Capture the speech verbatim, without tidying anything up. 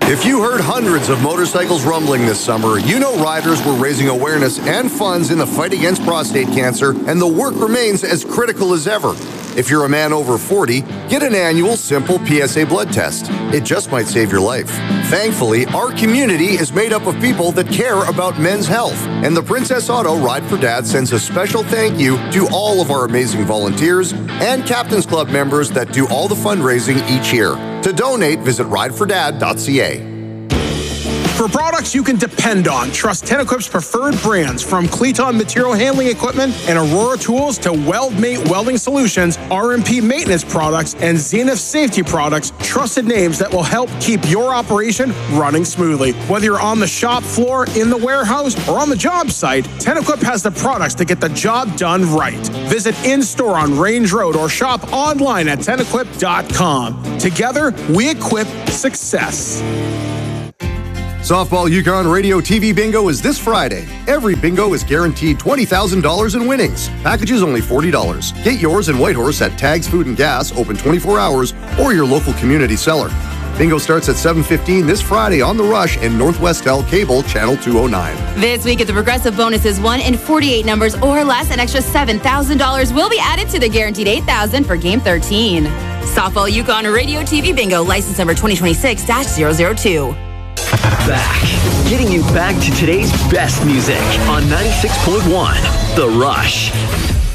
If you heard hundreds of motorcycles rumbling this summer, you know riders were raising awareness and funds in the fight against prostate cancer, and the work remains as critical as ever. If you're a man over forty, get an annual simple P S A blood test. It just might save your life. Thankfully, our community is made up of people that care about men's health, and the Princess Auto Ride for Dad sends a special thank you to all of our amazing volunteers and Captain's Club members that do all the fundraising each year. To donate, visit ride for dad dot c a. For products you can depend on, trust Tenequip's preferred brands from Cleton Material Handling Equipment and Aurora Tools to WeldMate Welding Solutions, R M P Maintenance Products, and Zenith Safety Products, trusted names that will help keep your operation running smoothly. Whether you're on the shop floor, in the warehouse, or on the job site, Tenequip has the products to get the job done right. Visit in-store on Range Road or shop online at Tenequip dot com. Together, we equip success. Softball Yukon Radio T V Bingo is this Friday. Every bingo is guaranteed twenty thousand dollars in winnings. Packages only forty dollars. Get yours in Whitehorse at Tags Food and Gas, open twenty-four hours, or your local community seller. Bingo starts at seven fifteen this Friday on The Rush and Northwest L Cable, Channel two oh nine. This week at the Progressive bonus is one in forty-eight numbers or less. An extra seven thousand dollars will be added to the guaranteed eight thousand dollars for Game thirteen. Softball Yukon Radio T V Bingo, license number twenty twenty-six dash zero zero two. Back. Getting you back to today's best music on ninety-six point one The Rush.